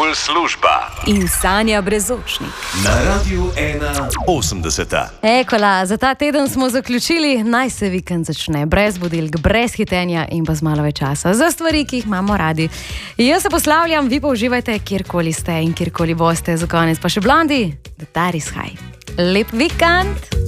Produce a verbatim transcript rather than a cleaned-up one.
Cool služba in Sanja Brezočnik na Radiu ena osemdeset. Ekola, za ta teden smo zaključili, naj se vikend začne brez budilk, brez hitenja in pa z malo več časa za stvari, ki jih imamo radi. Jaz se poslavljam, vi pa uživajte, kjerkoli ste in kjerkoli boste. Za konec pa še Blondi, The That Is High. Lep vikend!